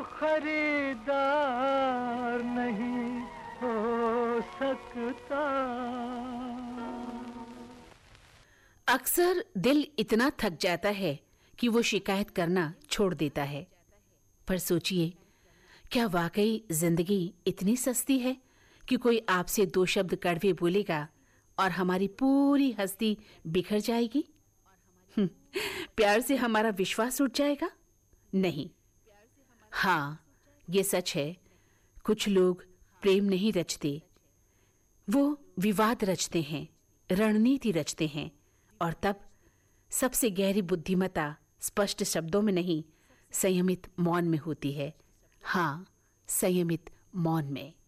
खरीदार नहीं हो सकता। अक्सर दिल इतना थक जाता है कि वो शिकायत करना छोड़ देता है। पर सोचिए, क्या वाकई जिंदगी इतनी सस्ती है कि कोई आपसे 2 शब्द कड़वे बोलेगा और हमारी पूरी हस्ती बिखर जाएगी? प्यार से हमारा विश्वास उठ जाएगा? नहीं। हाँ, ये सच है, कुछ लोग प्रेम नहीं रचते, वो विवाद रचते हैं, रणनीति रचते हैं, और तब सबसे गहरी बुद्धिमत्ता स्पष्ट शब्दों में नहीं, संयमित मौन में होती है। हाँ, संयमित मौन में।